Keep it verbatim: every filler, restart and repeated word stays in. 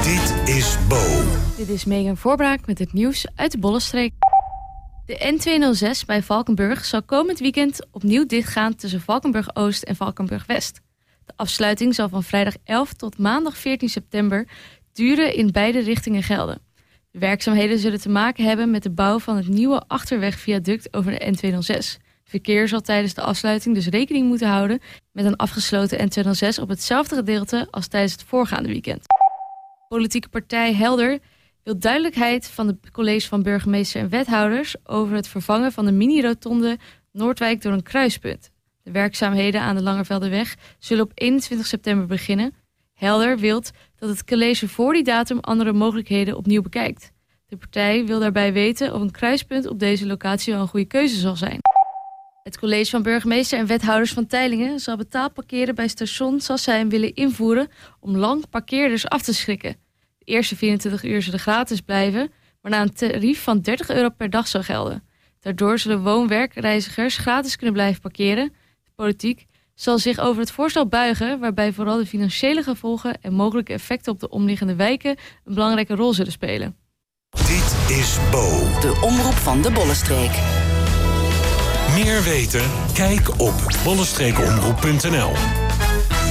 Dit is Bo. Dit is Megan Voorbraak met het nieuws uit de Bollenstreek. De N tweehonderdzes bij Valkenburg zal komend weekend opnieuw dichtgaan tussen Valkenburg Oost en Valkenburg West. De afsluiting zal van vrijdag elf tot maandag veertien september duren in beide richtingen gelden. De werkzaamheden zullen te maken hebben met de bouw van het nieuwe achterwegviaduct over de N tweehonderdzes. Verkeer zal tijdens de afsluiting dus rekening moeten houden met een afgesloten N tweehonderdzes op hetzelfde gedeelte als tijdens het voorgaande weekend. Politieke partij Helder wil duidelijkheid van het college van burgemeester en wethouders over het vervangen van de mini-rotonde Noordwijk door een kruispunt. De werkzaamheden aan de Langervelderweg zullen op eenentwintig september beginnen. Helder wil dat het college voor die datum andere mogelijkheden opnieuw bekijkt. De partij wil daarbij weten of een kruispunt op deze locatie wel een goede keuze zal zijn. Het college van burgemeester en wethouders van Teylingen zal betaald parkeren bij station Sassheim willen invoeren om lang parkeerders af te schrikken. De eerste vierentwintig uur zullen gratis blijven, waarna een tarief van dertig euro per dag zal gelden. Daardoor zullen woon-werkreizigers gratis kunnen blijven parkeren. De politiek zal zich over het voorstel buigen, waarbij vooral de financiële gevolgen en mogelijke effecten op de omliggende wijken een belangrijke rol zullen spelen. Dit is Bo. De omroep van de Bollenstreek. Meer weten? Kijk op bollenstreekomroep punt n l.